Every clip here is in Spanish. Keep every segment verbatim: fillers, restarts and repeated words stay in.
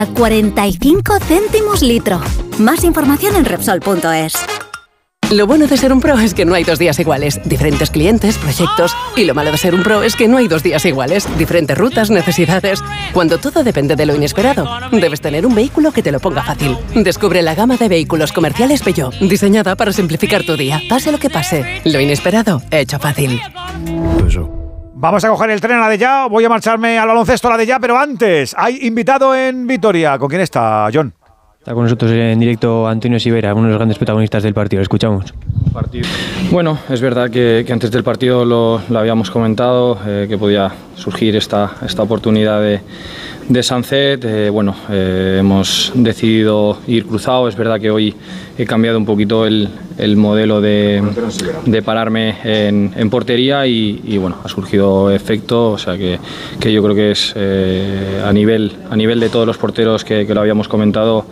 A cuarenta y cinco céntimos litro. Más información en Repsol punto es. Lo bueno de ser un pro es que no hay dos días iguales. Diferentes clientes, proyectos. Y lo malo de ser un pro es que no hay dos días iguales. Diferentes rutas, necesidades. Cuando todo depende de lo inesperado, debes tener un vehículo que te lo ponga fácil. Descubre la gama de vehículos comerciales Peugeot, diseñada para simplificar tu día. Pase lo que pase, lo inesperado, hecho fácil. Vamos a coger el tren a la de ya. Voy a marcharme al baloncesto a la de ya, pero antes hay invitado en Vitoria. ¿Con quién está, John? Está con nosotros en directo Antonio Sivera, uno de los grandes protagonistas del partido. Escuchamos. Bueno, es verdad que, que antes del partido lo, lo habíamos comentado, eh, que podía surgir esta, esta oportunidad de, de Sunset. Eh, bueno, eh, hemos decidido ir cruzado. Es verdad que hoy he cambiado un poquito el, el modelo de, de pararme en, en portería y, y bueno, ha surgido efecto. O sea que, que yo creo que es eh, a, nivel, a nivel de todos los porteros que, que lo habíamos comentado,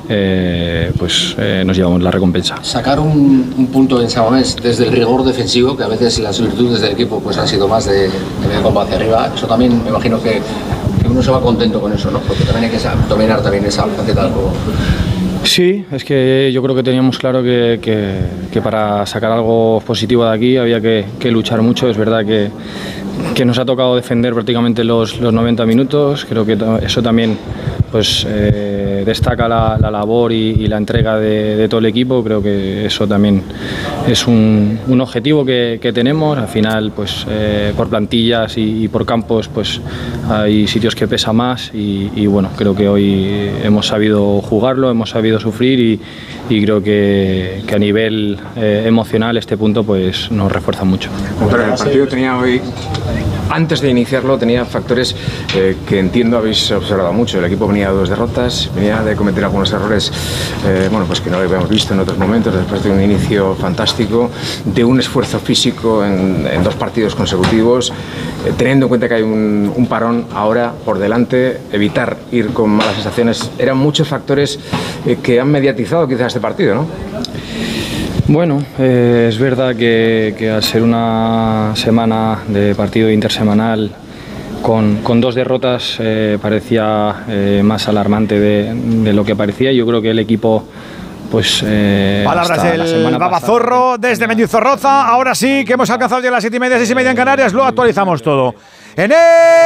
eh, pues eh, nos llevamos la recompensa. Sacar un, un punto en San Mamés desde el rigor defensivo, que a veces las virtudes del equipo pues han sido más de, de medio campo hacia arriba, eso también me imagino que, que uno se va contento con eso, ¿no? Porque también hay que dominar también esa faceta del juego. Sí, es que yo creo que teníamos claro que, que, que para sacar algo positivo de aquí había que, que luchar mucho. Es verdad que, que nos ha tocado defender prácticamente los, los noventa minutos. Creo que eso también pues, eh, destaca la, la labor y, y la entrega de, de todo el equipo. Creo que eso también es un, un objetivo que, que tenemos. Al final, pues, eh, por plantillas y, y por campos, pues, hay sitios que pesa más y, y bueno, creo que hoy hemos sabido jugarlo, hemos sabido sufrir y, y creo que, que a nivel eh, emocional este punto pues nos refuerza mucho. Pero el partido tenía hoy, antes de iniciarlo, tenía factores eh, que entiendo habéis observado mucho. El equipo venía de dos derrotas, venía de cometer algunos errores eh, bueno, pues que no lo habíamos visto en otros momentos, después de un inicio fantástico, de un esfuerzo físico en, en dos partidos consecutivos, eh, teniendo en cuenta que hay un, un parón ahora por delante, evitar ir con malas sensaciones. Eran muchos factores eh, que han mediatizado quizás este partido, ¿no? Bueno, eh, es verdad que, que al ser una semana de partido intersemanal con, con dos derrotas eh, parecía eh, más alarmante de, de lo que parecía. Yo creo que el equipo pues eh, palabras del Babazorro desde Mendizorroza. Ahora sí que hemos alcanzado ya las siete y media, seis y media en Canarias. Lo actualizamos todo en el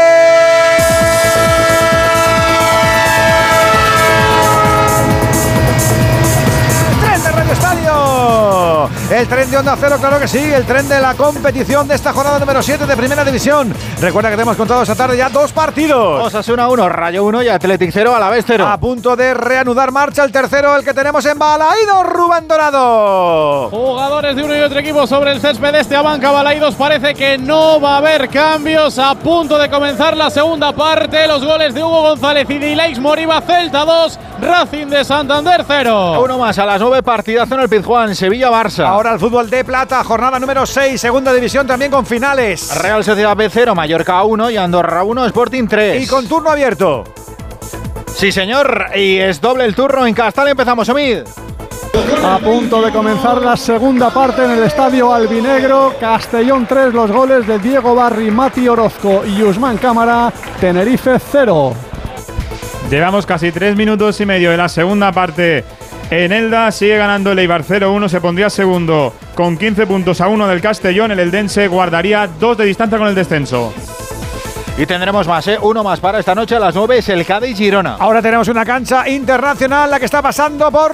Estadio. El tren de Onda Cero, claro que sí, el tren de la competición de esta jornada número siete de Primera División. Recuerda que te hemos contado esta tarde ya dos partidos. Osasuna uno, Rayo uno y Athletic cero, Alavés cero. A punto de reanudar marcha el tercero, el que tenemos en Balaídos, Rubén Dorado. Jugadores de uno y otro equipo sobre el césped de este Abanca Balaídos. Parece que no va a haber cambios. A punto de comenzar la segunda parte. Los goles de Hugo González y de Ilaix Moriba. Celta dos, Racing de Santander cero. Uno más a las nueve, partidazo en el Pizjuán, Sevilla-Barça. Ahora el fútbol de plata, jornada número seis, segunda división también con finales. Real Sociedad B cero, Mallorca uno y Andorra uno, Sporting tres. Y con turno abierto. Sí, señor, y es doble el turno en Castal. Empezamos, Omid. A punto de comenzar la segunda parte en el estadio albinegro. Castellón tres, los goles de Diego Barri, Mati Orozco y Usman Cámara. Tenerife cero. Llevamos casi tres minutos y medio de la segunda parte. En Elda sigue ganando el Eibar cero uno, se pondría segundo con quince puntos a uno del Castellón. El Eldense guardaría dos de distancia con el descenso. Y tendremos más, ¿eh? Uno más para esta noche a las nueve, es el Cádiz Girona. Ahora tenemos una cancha internacional, la que está pasando por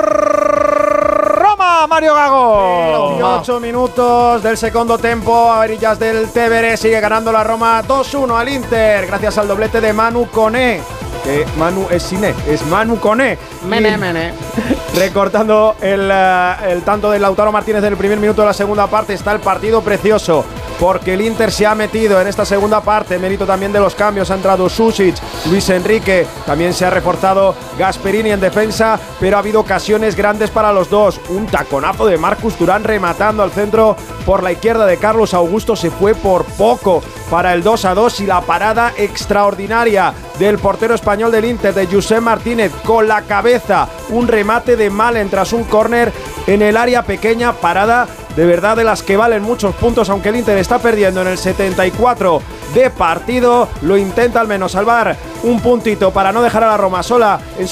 Roma, Mario Gago. veintiocho minutos del segundo tiempo, a orillas del Tevere, sigue ganando la Roma dos uno al Inter, gracias al doblete de Manu Koné. Que Manu es Siné, es Manu Koné. Mene, mene. Recortando el, uh, el tanto de Lautaro Martínez del primer minuto de la segunda parte, está el partido precioso, porque el Inter se ha metido en esta segunda parte, mérito también de los cambios, ha entrado Susic, Luis Enrique, también se ha reforzado Gasperini en defensa, pero ha habido ocasiones grandes para los dos, un taconazo de Marcus Thuram rematando al centro por la izquierda de Carlos Augusto, se fue por poco para el dos a dos, y la parada extraordinaria del portero español del Inter, de Josep Martínez, con la cabeza, un remate de Malen tras un córner en el área pequeña, parada de verdad de las que valen muchos puntos, aunque el Inter está perdiendo en el setenta y cuatro de partido. Lo intenta al menos salvar un puntito para no dejar a la Roma sola en